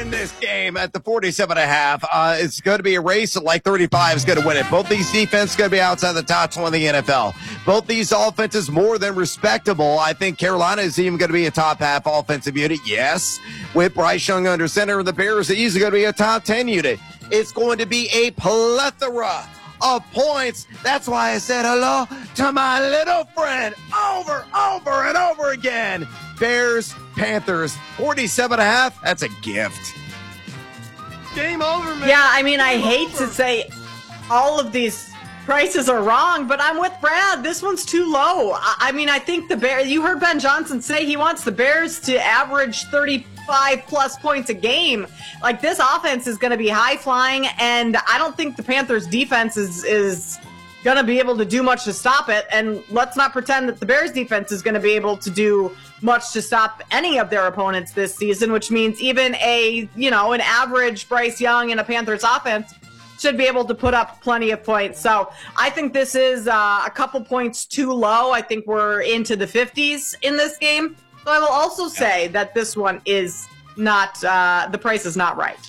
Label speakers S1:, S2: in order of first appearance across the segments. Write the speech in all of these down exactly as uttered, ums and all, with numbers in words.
S1: in this game at the forty-seven and a half. Uh, it's going to be a race like thirty-five is going to win it. Both these defenses going to be outside the top twenty in the N F L. Both these offenses more than respectable. I think Carolina is even going to be a top half offensive unit. Yes, with Bryce Young under center, the Bears are easily going to be a top ten unit. It's going to be a plethora of points. That's why I said hello to my little friend over, over, and over again. Bears, Panthers, forty-seven and a half. That's a gift.
S2: Game over, man.
S3: Yeah, I mean,
S2: Game
S3: I hate
S2: over.
S3: to say all of these prices are wrong, but I'm with Brad. This one's too low. I, I mean, I think the Bears, you heard Ben Johnson say he wants the Bears to average thirty-five plus points a game. Like, this offense is going to be high flying, and I don't think the Panthers defense is, is going to be able to do much to stop it. And let's not pretend that the Bears defense is going to be able to do much to stop any of their opponents this season, which means even a, you know, an average Bryce Young in a Panthers offense should be able to put up plenty of points. So I think this is uh, a couple points too low. I think we're into the fifties in this game. So I will also say that this one is not, uh, the price is not right.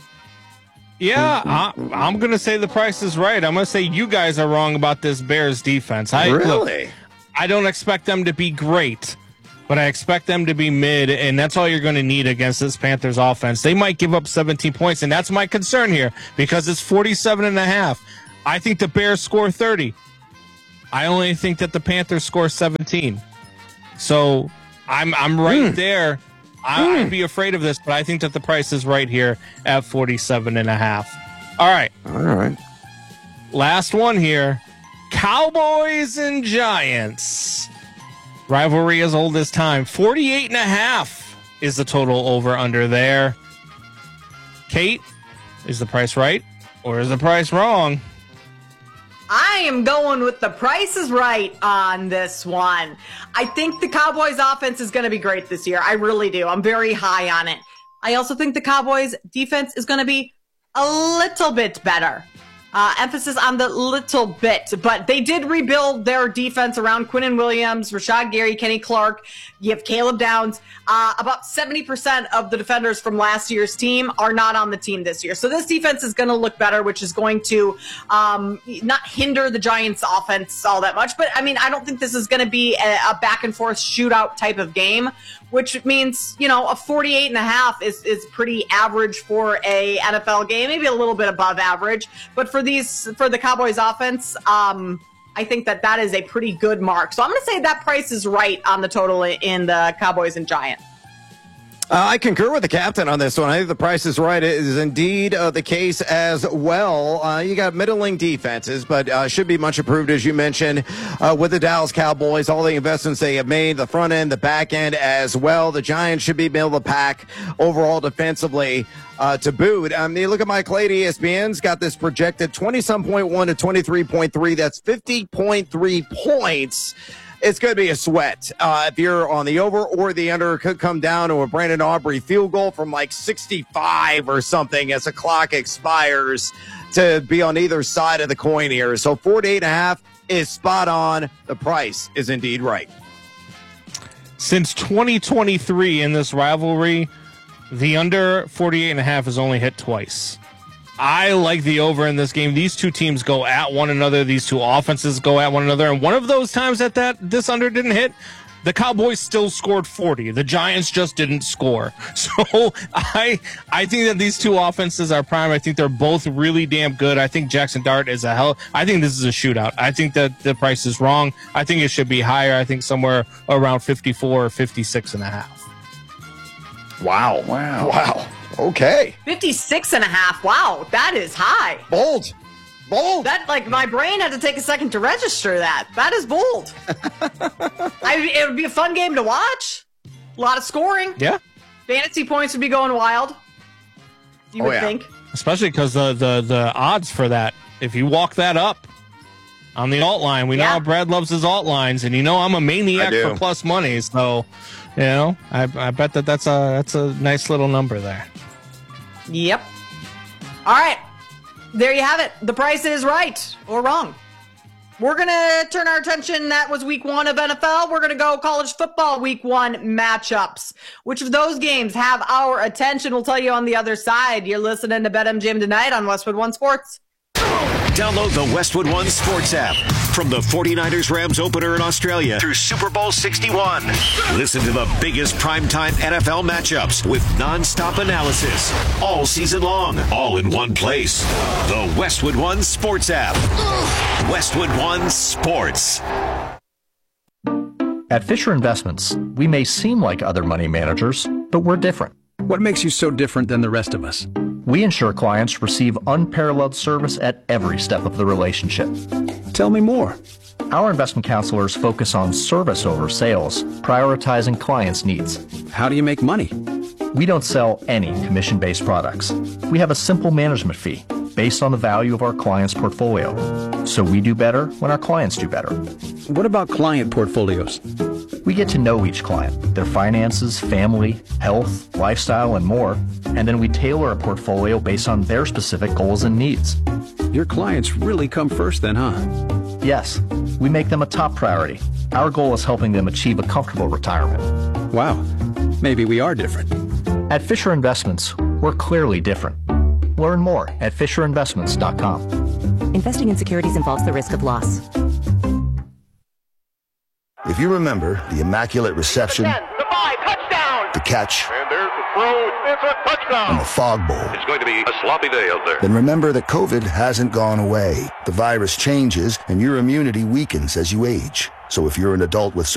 S4: Yeah, I, I'm going to say the price is right. I'm going to say you guys are wrong about this Bears defense. I,
S1: Really?
S4: Look, I don't expect them to be great, but I expect them to be mid, and that's all you're going to need against this Panthers offense. They might give up seventeen points, and that's my concern here because it's forty-seven and a half. I think the Bears score thirty. I only think that the Panthers score seventeen. So I'm I'm right
S1: Mm.
S4: there. I,
S1: Mm.
S4: I'd be afraid of this, but I think that the price is right here at forty-seven and a half. All right.
S1: All right.
S4: Last one here. Cowboys and Giants. Rivalry as old as time. forty-eight and a half is the total over under there. Kate, is the price right or is the price wrong?
S3: I am going with the price is right on this one. I think the Cowboys offense is going to be great this year. I really do. I'm very high on it. I also think the Cowboys defense is going to be a little bit better. Uh, emphasis on the little bit, but they did rebuild their defense around Quinnen Williams, Rashad Gary, Kenny Clark. You have Caleb Downs. Uh, about seventy percent of the defenders from last year's team are not on the team this year. So this defense is going to look better, which is going to um, not hinder the Giants offense all that much. But I mean, I don't think this is going to be a, a back and forth shootout type of game, which means, you know, a forty-eight and a half is, is pretty average for a N F L game, maybe a little bit above average. But for these, for the Cowboys offense, um, I think that that is a pretty good mark. So I'm going to say that price is right on the total in the Cowboys and Giants.
S1: Uh, I concur with the captain on this one. I think the price is right. It is indeed uh, the case as well. Uh, you got middling defenses, but uh, should be much improved, as you mentioned, uh, with the Dallas Cowboys, all the investments they have made, the front end, the back end as well. The Giants should be middle of the pack overall defensively uh, to boot. Um, you look at Mike Clay, E S P N's got this projected twenty-some point one to twenty-three point three. That's fifty point three points. It's going to be a sweat. Uh, if you're on the over or the under, it could come down to a Brandon Aubrey field goal from like sixty-five or something as the clock expires to be on either side of the coin here. So forty-eight and a half is spot on. The price is indeed right.
S4: Since twenty twenty-three in this rivalry, the under forty-eight and a half has only hit twice. I like the over in this game. These two teams go at one another. These two offenses go at one another. And one of those times that, that this under didn't hit, the Cowboys still scored forty. The Giants just didn't score. So I I think that these two offenses are prime. I think they're both really damn good. I think Jackson Dart is a hell. I think this is a shootout. I think that the price is wrong. I think it should be higher. I think somewhere around fifty-four or fifty-six and a half.
S1: Wow. Wow. Wow. Okay.
S3: fifty-six and a half. Wow, that is high.
S1: Bold. Bold.
S3: That, like, my brain had to take a second to register that. That is bold. I, it would be a fun game to watch. A lot of scoring.
S4: Yeah.
S3: Fantasy points would be going wild. You
S1: Oh,
S3: would
S1: yeah.
S3: think.
S4: Especially because the, the, the odds for that, if you walk that up on the alt line, we know
S3: Yeah.
S4: how Brad loves his alt lines, and you know I'm a maniac
S1: I do.
S4: for plus money, so, you know, I, I bet that that's a, that's a nice little number there.
S3: Yep. All right. There you have it. The price is right or wrong. We're going to turn our attention. That was week one of N F L. We're going to go college football week one matchups. Which of those games have our attention? We'll tell you on the other side. You're listening to BetMGM tonight on Westwood One Sports.
S5: Download the Westwood One Sports app. From the forty-niners Rams opener in Australia through Super Bowl sixty-one. Listen to the biggest primetime N F L matchups with nonstop analysis all season long, all in one place. The Westwood One Sports app. Westwood One Sports.
S6: At Fisher Investments, we may seem like other money managers, but we're different.
S7: What makes you so different than the rest of us?
S6: We ensure clients receive unparalleled service at every step of the relationship.
S7: Tell me more.
S6: Our investment counselors focus on service over sales, prioritizing clients' needs.
S7: How do you make money?
S6: We don't sell any commission-based products. We have a simple management fee based on the value of our client's portfolio. So we do better when our clients do better.
S7: What about client portfolios?
S6: We get to know each client, their finances, family, health, lifestyle, and more, and then we tailor a portfolio based on their specific goals and needs.
S7: Your clients really come first then, huh?
S6: Yes, we make them a top priority. Our goal is helping them achieve a comfortable retirement.
S7: Wow, maybe we are different.
S6: At Fisher Investments, we're clearly different. Learn more at fisher investments dot com.
S8: Investing in securities involves the risk of loss.
S9: If you remember the Immaculate Reception,
S2: the five, touchdown,
S9: the catch,
S2: and there's the throw, it's a touchdown,
S9: and the Fog Bowl,
S2: it's going to be a sloppy day out there.
S9: then remember that COVID hasn't gone away. The virus changes, and your immunity weakens as you age. So if you're an adult with